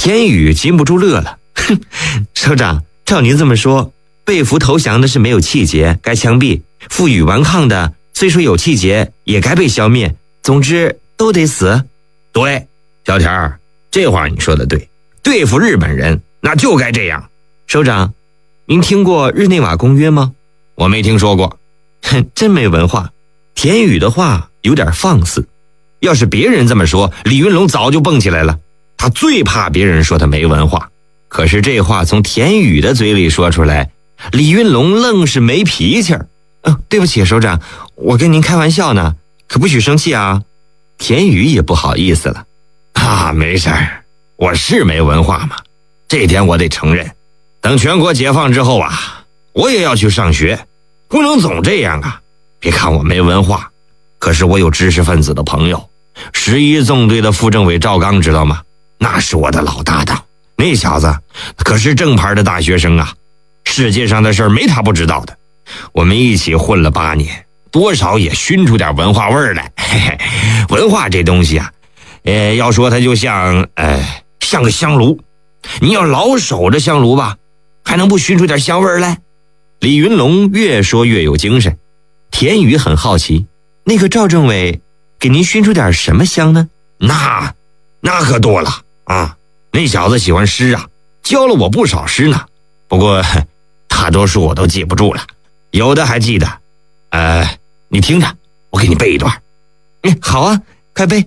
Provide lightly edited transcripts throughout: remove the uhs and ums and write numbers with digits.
田宇禁不住乐了，哼，首长，照您这么说，被俘投降的是没有气节，该枪毙；负隅顽抗的虽说有气节，也该被消灭。总之都得死。 对，小田儿，这话你说的对，对付日本人那就该这样。 首长，您听过日内瓦公约吗？ 我没听说过。 哼，真没文化。田宇的话有点放肆， 要是别人这么说，李云龙早就蹦起来了。他最怕别人说他没文化。 可是这话从田宇的嘴里说出来，李云龙愣是没脾气儿。对不起，首长，我跟您开玩笑呢，可不许生气啊。田宇也不好意思了。 没事儿，我是没文化嘛，这点我得承认。等全国解放之后啊，我也要去上学，不能总这样啊。别看我没文化，可是我有知识分子的朋友，11纵队的副政委赵刚知道吗？那是我的老搭档，那小子可是正牌的大学生啊，世界上的事儿没他不知道的。我们一起混了8年，多少也熏出点文化味儿来。文化这东西啊，要说它就像个香炉，你要老守着香炉吧，还能不熏出点香味儿来？ 李云龙越说越有精神。田宇很好奇，那个赵政委给您熏出点什么香呢？ 那可多了啊！那小子喜欢诗啊，教了我不少诗呢。不过大多数我都记不住了，有的还记得。你听着，我给你背一段。 好啊，快背。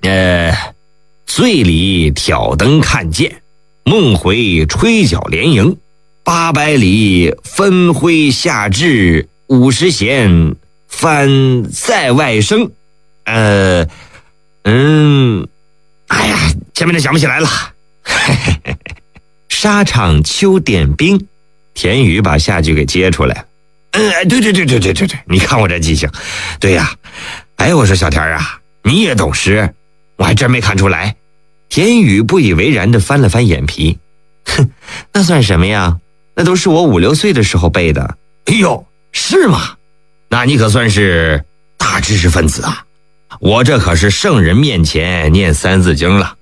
醉里挑灯看剑，梦回吹角连营，800里分麾下炙，50弦翻在外声。前面的想不起来了。 沙场秋点兵，田宇把下句给接出来了。 对，你看我这记性。对呀，我说小田啊，你也懂诗，我还真没看出来。 田宇不以为然地翻了翻眼皮，哼，那算什么呀？那都是我5、6岁的时候背的。 哎呦，是吗？那你可算是大知识分子啊！我这可是圣人面前念3字经了。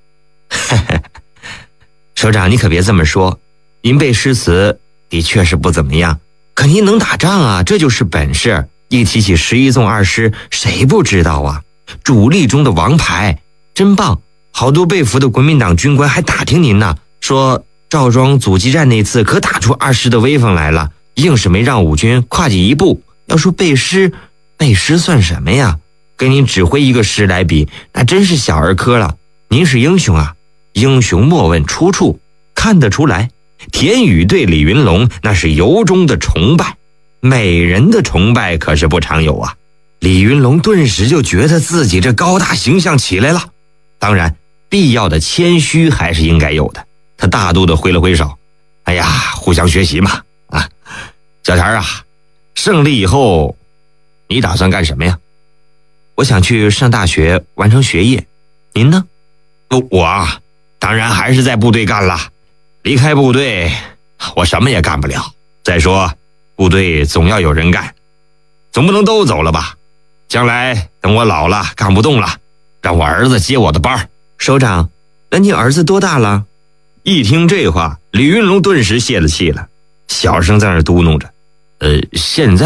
首长，你可别这么说，您背诗词的确是不怎么样，可您能打仗啊，这就是本事。一提起11纵2师，谁不知道啊？主力中的王牌，真棒！好多被俘的国民党军官还打听您呢，说赵庄阻击战那次可打出2师的威风来了，硬是没让五军跨进一步。要说背诗算什么呀？跟您指挥一个师来比，那真是小儿科了。您是英雄啊，英雄莫问出处，看得出来。田宇对李云龙那是由衷的崇拜，美人的崇拜可是不常有啊。李云龙顿时就觉得自己这高大形象起来了。当然，必要的谦虚还是应该有的。他大度地挥了挥手，互相学习嘛。 小田啊，胜利以后你打算干什么呀？ 我想去上大学完成学业，您呢？ 我啊，当然还是在部队干了。离开部队，我什么也干不了。再说，部队总要有人干，总不能都走了吧？将来等我老了干不动了，让我儿子接我的班。 首长，那你儿子多大了？ 一听这话，李云龙顿时泄了气了，小声在那嘟哝着：现在